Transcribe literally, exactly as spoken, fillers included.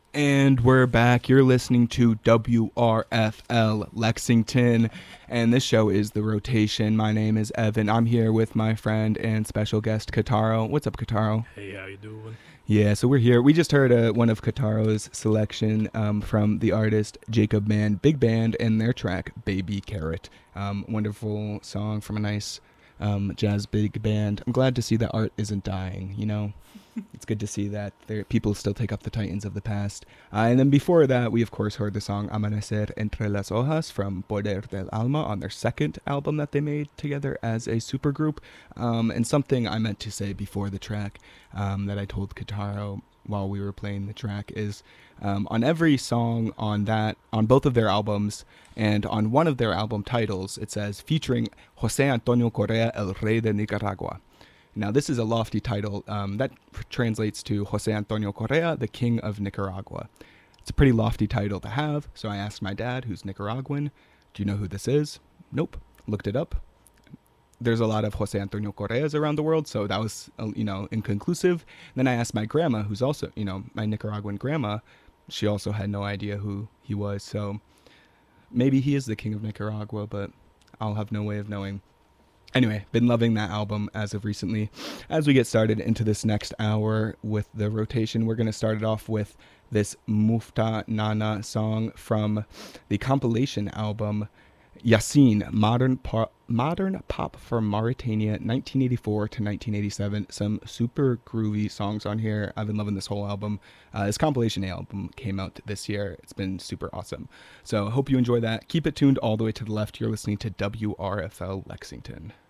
And we're back. You're listening to W R F L Lexington, and this show is The Rotation. My name is Evan. I'm here with my friend and special guest, Kataro. What's up, Kataro? Hey, how you doing? Yeah, so we're here. We just heard uh, one of Kataro's selection um, from the artist Jacob Mann Big Band and their track, Baby Carrot. Um, wonderful song from a nice um, jazz big band. I'm glad to see that art isn't dying, you know? It's good to see that there people still take up the titans of the past. Uh, and then before that, we of course heard the song Amanecer Entre las Hojas from Poder del Alma on their second album that they made together as a supergroup. Um, and something I meant to say before the track um, that I told Kataro while we were playing the track is um, on every song on that, on both of their albums, and on one of their album titles, it says featuring José Antonio Correa, El Rey de Nicaragua. Now, this is a lofty title um, that translates to José Antonio Correa, the King of Nicaragua. It's a pretty lofty title to have, so I asked my dad, who's Nicaraguan, do you know who this is? Nope. Looked it up. There's a lot of José Antonio Correas around the world, so that was, uh, you know, inconclusive. And then I asked my grandma, who's also, you know, my Nicaraguan grandma. She also had no idea who he was, so maybe he is the King of Nicaragua, but I'll have no way of knowing. Anyway, been loving that album as of recently. As we get started into this next hour with the rotation, we're going to start it off with this Mufta Nana song from the compilation album Yassine, Modern Pop, Modern Pop from Mauritania, nineteen eighty-four to nineteen eighty-seven. Some super groovy songs on here. I've been loving this whole album. Uh, this compilation album came out this year. It's been super awesome. So hope you enjoy that. Keep it tuned all the way to the left. You're listening to W R F L Lexington.